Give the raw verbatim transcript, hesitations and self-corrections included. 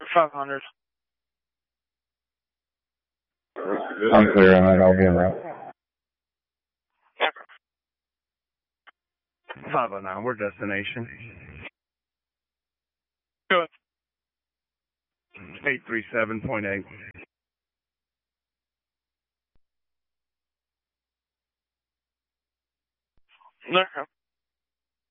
five hundred. I'm clear on that. I'll be en route. five oh nine, we're destination. Good. eight three seven point eight. Okay.